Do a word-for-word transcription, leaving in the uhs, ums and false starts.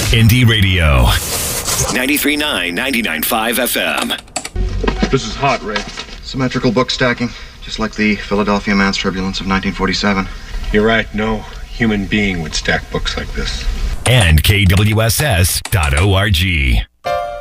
Indie Radio. ninety-three point nine, ninety-nine point five F M. This is hot, Ray. Symmetrical book stacking, just like the Philadelphia Man's Turbulence of nineteen forty-seven. You're right, no human being would stack books like this. And K W S S dot org.